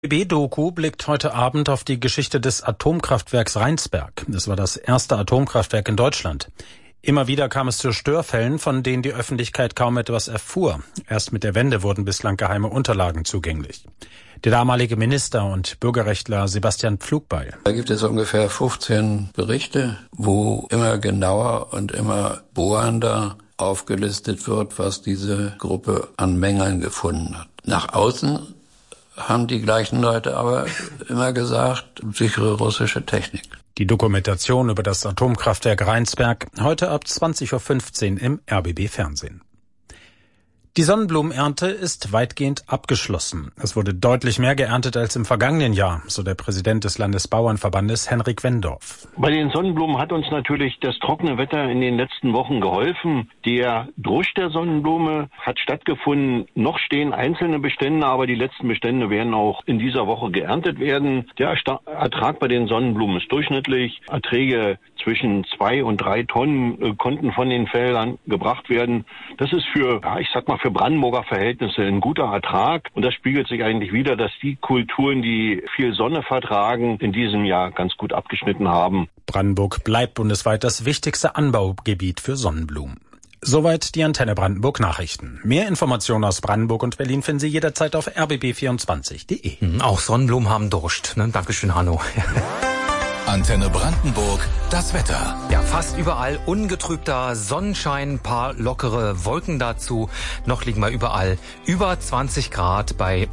RBB-Doku blickt heute Abend auf die Geschichte des Atomkraftwerks Rheinsberg. Es war das erste Atomkraftwerk in Deutschland. Immer wieder kam es zu Störfällen, von denen die Öffentlichkeit kaum etwas erfuhr. Erst mit der Wende wurden bislang geheime Unterlagen zugänglich. Der damalige Minister und Bürgerrechtler Sebastian Pflugbeil. Da gibt es ungefähr 15 Berichte, wo immer genauer und immer bohrender aufgelistet wird, was diese Gruppe an Mängeln gefunden hat. Nach außen haben die gleichen Leute aber immer gesagt, sichere russische Technik. Die Dokumentation über das Atomkraftwerk Rheinsberg heute ab 20.15 Uhr im RBB-Fernsehen. Die Sonnenblumenernte ist weitgehend abgeschlossen. Es wurde deutlich mehr geerntet als im vergangenen Jahr, so der Präsident des Landesbauernverbandes Henrik Wendorf. Bei den Sonnenblumen hat uns natürlich das trockene Wetter in den letzten Wochen geholfen. Der Drusch der Sonnenblume hat stattgefunden. Noch stehen einzelne Bestände, aber die letzten Bestände werden auch in dieser Woche geerntet werden. Der Ertrag bei den Sonnenblumen ist durchschnittlich. Erträge zwischen 2 und 3 Tonnen konnten von den Feldern gebracht werden. Das ist für Brandenburger Verhältnisse ein guter Ertrag. Und das spiegelt sich eigentlich wider, dass die Kulturen, die viel Sonne vertragen, in diesem Jahr ganz gut abgeschnitten haben. Brandenburg bleibt bundesweit das wichtigste Anbaugebiet für Sonnenblumen. Soweit die Antenne Brandenburg Nachrichten. Mehr Informationen aus Brandenburg und Berlin finden Sie jederzeit auf rbb24.de. Auch Sonnenblumen haben Durst. Ne? Dankeschön, Hanno. Antenne Brandenburg, das Wetter. Ja, fast überall ungetrübter Sonnenschein, paar lockere Wolken dazu. Noch liegen wir überall über 20 Grad bei,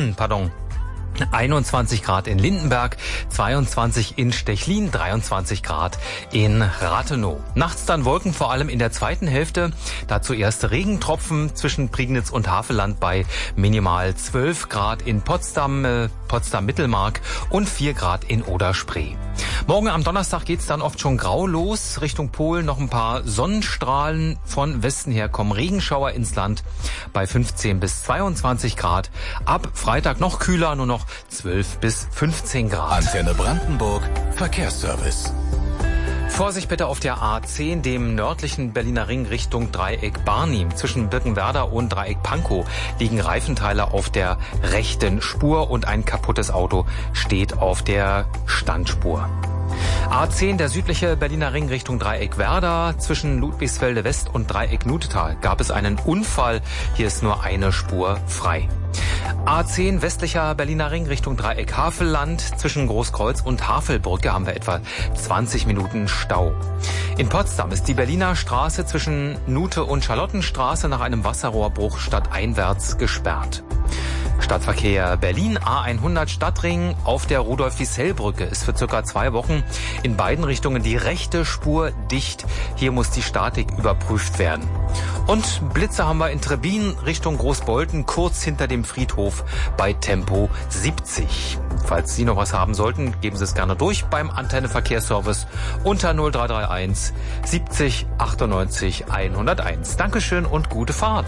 21 Grad in Lindenberg, 22 in Stechlin, 23 Grad in Rathenow. Nachts dann Wolken, vor allem in der zweiten Hälfte. Dazu erste Regentropfen zwischen Prignitz und Havelland bei minimal 12 Grad in Potsdam, Potsdam-Mittelmark und 4 Grad in Oder-Spree. Morgen am Donnerstag geht's dann oft schon grau los. Richtung Polen noch ein paar Sonnenstrahlen. Von Westen her kommen Regenschauer ins Land bei 15 bis 22 Grad. Ab Freitag noch kühler, nur noch 12 bis 15 Grad. Antenne Brandenburg, Verkehrsservice. Vorsicht bitte auf der A10, dem nördlichen Berliner Ring Richtung Dreieck Barnim. Zwischen Birkenwerder und Dreieck Pankow liegen Reifenteile auf der rechten Spur und ein kaputtes Auto steht auf der Standspur. A10, der südliche Berliner Ring Richtung Dreieck Werder. Zwischen Ludwigsfelde West und Dreieck Nutetal gab es einen Unfall. Hier ist nur eine Spur frei. A10, westlicher Berliner Ring Richtung Dreieck Havelland. Zwischen Großkreuz und Havelbrücke haben wir etwa 20 Minuten Stau. In Potsdam ist die Berliner Straße zwischen Nute und Charlottenstraße nach einem Wasserrohrbruch stadteinwärts gesperrt. Stadtverkehr Berlin, A100 Stadtring auf der Rudolf-Wiesel-Brücke ist für circa 2 Wochen in beiden Richtungen die rechte Spur dicht. Hier muss die Statik überprüft werden. Und Blitze haben wir in Trebbin Richtung Großbolten, kurz hinter dem Friedhof bei Tempo 70. Falls Sie noch was haben sollten, geben Sie es gerne durch beim Antenne-Verkehrsservice unter 0331 70 98 101. Dankeschön und gute Fahrt.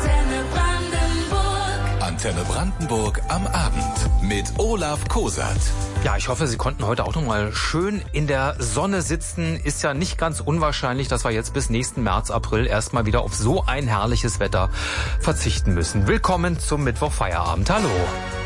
Antenne Brandenburg am Abend mit Olaf Kosat. Ja, ich hoffe, Sie konnten heute auch noch mal schön in der Sonne sitzen. Ist ja nicht ganz unwahrscheinlich, dass wir jetzt bis nächsten März, April erstmal wieder auf so ein herrliches Wetter verzichten müssen. Willkommen zum Mittwochfeierabend. Hallo.